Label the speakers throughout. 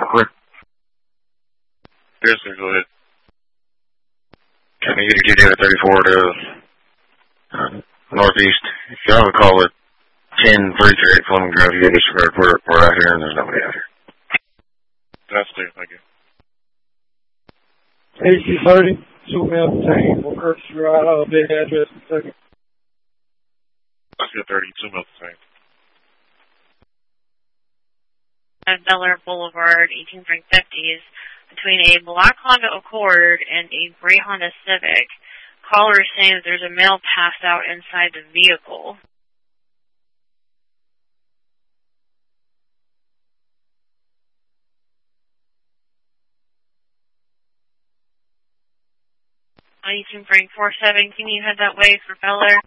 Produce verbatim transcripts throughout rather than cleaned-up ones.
Speaker 1: quick?
Speaker 2: Yes, sir, go ahead.
Speaker 1: Can I get a G D A thirty-four to uh, northeast? If y'all would call it ten three three eight Fleming Grove, you get disregard. We're, we're out here and there's nobody out here.
Speaker 2: That's clear, thank you.
Speaker 3: A C thirty, shoot me up the tank. We'll curse you right out. Big address in a second.
Speaker 2: That's good, thirty, two minutes the same.
Speaker 4: At Bel Air Boulevard, eighteen three fifties, between a black Honda Accord and a gray Honda Civic. Caller is saying that there's a male passed out inside the vehicle. eighteen three four seven, can you head that way for Bel Air?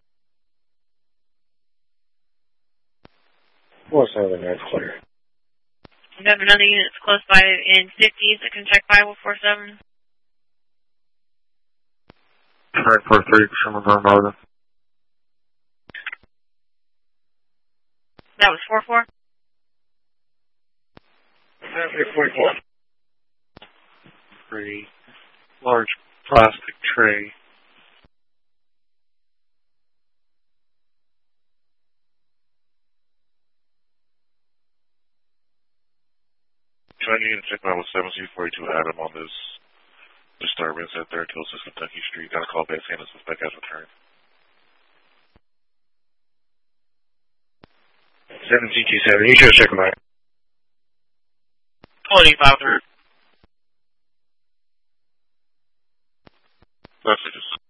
Speaker 1: four seven, that's clear.
Speaker 4: You have another unit that's close by in fifties that can check by with four seven.
Speaker 1: Track four three, someone's on Northern.
Speaker 4: That was four four?
Speaker 3: forty-four.
Speaker 2: Pretty large plastic tray. Trying to get a check by with seven C forty-two Adam on this disturbance at third two oh six Kentucky Street. Got a call back saying the suspect has returned.
Speaker 1: seven C T seven, you should check them out.
Speaker 2: twenty-five hundred. That's it.